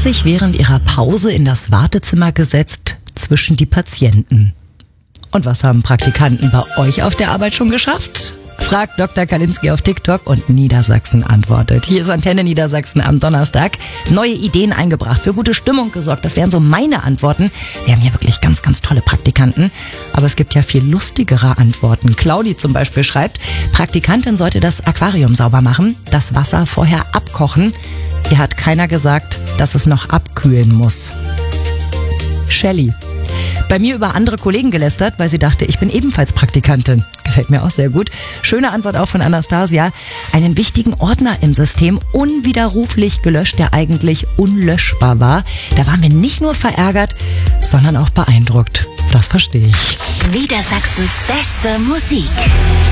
sich während ihrer Pause in das Wartezimmer gesetzt zwischen die Patienten. Und was haben Praktikanten bei euch auf der Arbeit schon geschafft? Fragt Dr. Kalinski auf TikTok und Niedersachsen antwortet. Hier ist Antenne Niedersachsen am Donnerstag. Neue Ideen eingebracht, für gute Stimmung gesorgt. Das wären so meine Antworten. Wir haben hier wirklich ganz, ganz tolle Praktikanten. Aber es gibt ja viel lustigere Antworten. Claudi zum Beispiel schreibt, Praktikantin sollte das Aquarium sauber machen, das Wasser vorher abkochen. Ihr hat keiner gesagt, dass es noch abkühlen muss. Shelly. Bei mir über andere Kollegen gelästert, weil sie dachte, ich bin ebenfalls Praktikantin. Gefällt mir auch sehr gut. Schöne Antwort auch von Anastasia. Einen wichtigen Ordner im System unwiderruflich gelöscht, der eigentlich unlöschbar war. Da waren wir nicht nur verärgert, sondern auch beeindruckt. Das verstehe ich. Niedersachsens beste Musik.